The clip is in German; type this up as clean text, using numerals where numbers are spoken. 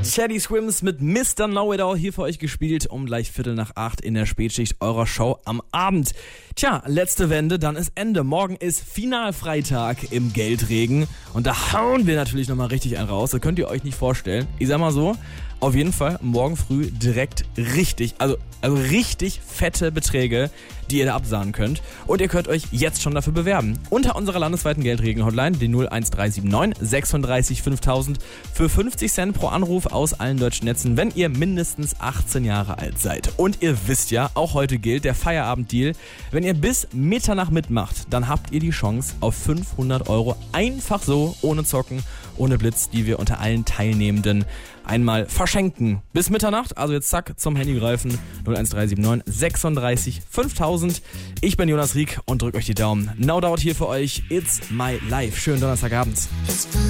Teddy Swims mit Mr. Know-It-All hier für euch gespielt um gleich 7:45 in der Spätschicht eurer Show am Abend. Tja, letzte Wende, dann ist Ende. Morgen ist Finalfreitag im Geldregen und da hauen wir natürlich nochmal richtig einen raus. Das könnt ihr euch nicht vorstellen. Ich sag mal so, auf jeden Fall morgen früh direkt richtig, also richtig fette Beträge, die ihr da absahnen könnt. Und ihr könnt euch jetzt schon dafür bewerben. Unter unserer landesweiten Geldregen-Hotline, die 01379 36 5000 für 50 Cent pro Anruf aus allen deutschen Netzen, wenn ihr mindestens 18 Jahre alt seid. Und ihr wisst ja, auch heute gilt der Feierabenddeal. Wenn ihr bis Mitternacht mitmacht, dann habt ihr die Chance auf 500 Euro einfach so, ohne Zocken, ohne Blitz, die wir unter allen Teilnehmenden einmal verschenken. Bis Mitternacht, also jetzt zack, zum Handy greifen, 01379 36 5000. Ich bin Jonas Rieck und drück euch die Daumen. No Doubt hier für euch, It's My Life. Schönen Donnerstagabend.